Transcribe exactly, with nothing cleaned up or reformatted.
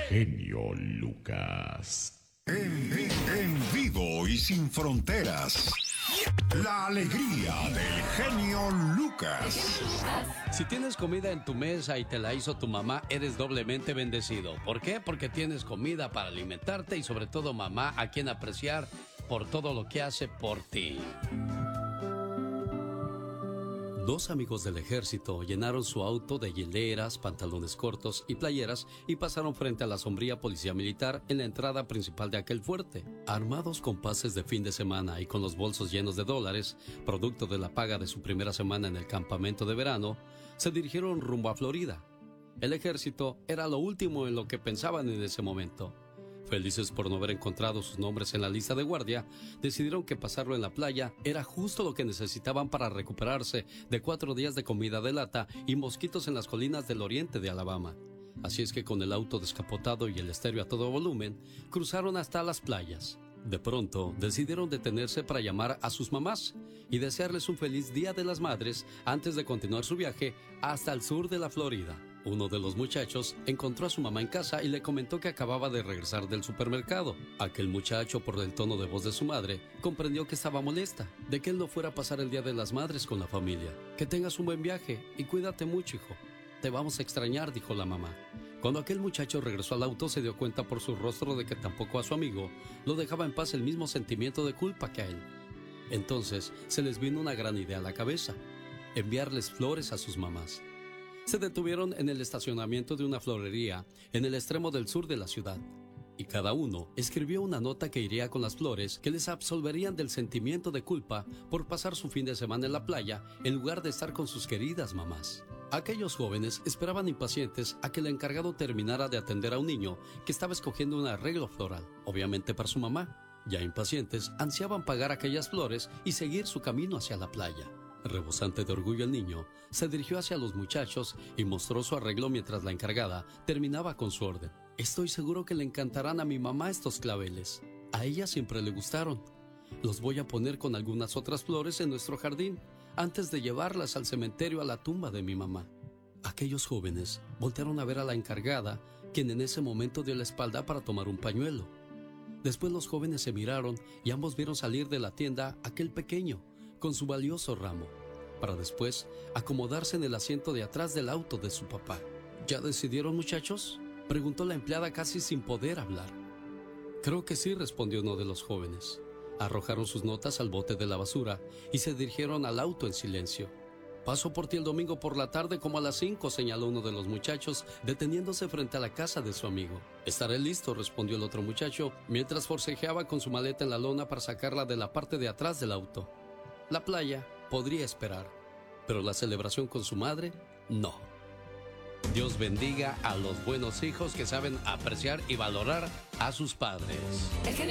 genio Lucas. En, en- en vivo y sin fronteras. La alegría del genio Lucas. Si tienes comida en tu mesa y te la hizo tu mamá, eres doblemente bendecido. ¿Por qué? Porque tienes comida para alimentarte y sobre todo mamá a quien apreciar por todo lo que hace por ti. Dos amigos del ejército llenaron su auto de hieleras, pantalones cortos y playeras y pasaron frente a la sombría policía militar en la entrada principal de aquel fuerte. Armados con pases de fin de semana y con los bolsos llenos de dólares, producto de la paga de su primera semana en el campamento de verano, se dirigieron rumbo a Florida. El ejército era lo último en lo que pensaban en ese momento. Felices por no haber encontrado sus nombres en la lista de guardia, decidieron que pasarlo en la playa era justo lo que necesitaban para recuperarse de cuatro días de comida de lata y mosquitos en las colinas del oriente de Alabama. Así es que con el auto descapotado y el estéreo a todo volumen, cruzaron hasta las playas. De pronto, decidieron detenerse para llamar a sus mamás y desearles un feliz Día de las Madres antes de continuar su viaje hasta el sur de la Florida. Uno de los muchachos encontró a su mamá en casa y le comentó que acababa de regresar del supermercado. Aquel muchacho, por el tono de voz de su madre, comprendió que estaba molesta de que él no fuera a pasar el Día de las Madres con la familia. Que tengas un buen viaje y cuídate mucho, hijo. Te vamos a extrañar, dijo la mamá. Cuando aquel muchacho regresó al auto, se dio cuenta por su rostro de que tampoco a su amigo lo dejaba en paz el mismo sentimiento de culpa que a él. Entonces se les vino una gran idea a la cabeza: enviarles flores a sus mamás. Se detuvieron en el estacionamiento de una florería en el extremo del sur de la ciudad, y cada uno escribió una nota que iría con las flores que les absolverían del sentimiento de culpa por pasar su fin de semana en la playa en lugar de estar con sus queridas mamás. Aquellos jóvenes esperaban impacientes a que el encargado terminara de atender a un niño que estaba escogiendo un arreglo floral, obviamente para su mamá. Ya impacientes, ansiaban pagar aquellas flores y seguir su camino hacia la playa. Rebosante de orgullo, el niño se dirigió hacia los muchachos y mostró su arreglo mientras la encargada terminaba con su orden. Estoy seguro que le encantarán a mi mamá estos claveles. A ella siempre le gustaron. Los voy a poner con algunas otras flores en nuestro jardín antes de llevarlas al cementerio a la tumba de mi mamá. Aquellos jóvenes voltearon a ver a la encargada, quien en ese momento dio la espalda para tomar un pañuelo. Después los jóvenes se miraron y ambos vieron salir de la tienda aquel pequeño con su valioso ramo, para después acomodarse en el asiento de atrás del auto de su papá. ¿Ya decidieron, muchachos?, preguntó la empleada casi sin poder hablar. Creo que sí, respondió uno de los jóvenes. Arrojaron sus notas al bote de la basura y se dirigieron al auto en silencio. Paso por ti el domingo por la tarde como a las cinco, señaló uno de los muchachos, deteniéndose frente a la casa de su amigo. Estaré listo, respondió el otro muchacho, mientras forcejeaba con su maleta en la lona para sacarla de la parte de atrás del auto. La playa podría esperar, pero la celebración con su madre, no. Dios bendiga a los buenos hijos que saben apreciar y valorar a sus padres.